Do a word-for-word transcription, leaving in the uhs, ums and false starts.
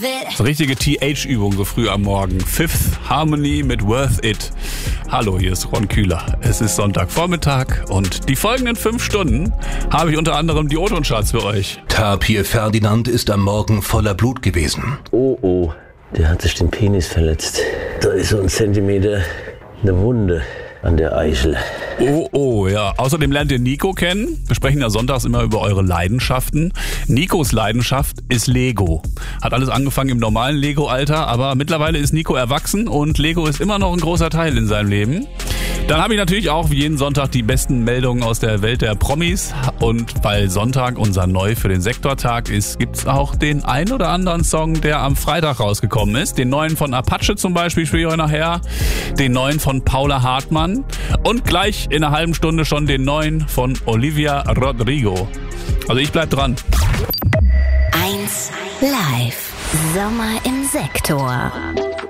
Das ist richtige T H-Übung so früh am Morgen. Fifth Harmony mit Worth It. Hallo, hier ist Ron Kühler. Es ist Sonntagvormittag und die folgenden fünf Stunden habe ich unter anderem die O-Ton-Charts für euch. Tapir Ferdinand ist am Morgen voller Blut gewesen. Oh, oh, der hat sich den Penis verletzt. Da ist so ein Zentimeter eine Wunde an der Eichel. Oh, oh, ja. Außerdem lernt ihr Nico kennen. Wir sprechen ja sonntags immer über eure Leidenschaften. Nikos Leidenschaft ist Lego. Hat alles angefangen im normalen Lego-Alter, aber mittlerweile ist Nico erwachsen und Lego ist immer noch ein großer Teil in seinem Leben. Dann habe ich natürlich auch wie jeden Sonntag die besten Meldungen aus der Welt der Promis. Und weil Sonntag unser Neu für den Sektortag ist, gibt's auch den ein oder anderen Song, der am Freitag rausgekommen ist. Den neuen von Apache zum Beispiel spiele ich euch nachher. Den neuen von Paula Hartmann. Und gleich in einer halben Stunde schon den neuen von Olivia Rodrigo. Also ich bleib dran. eins Live. Sommer im Sektor.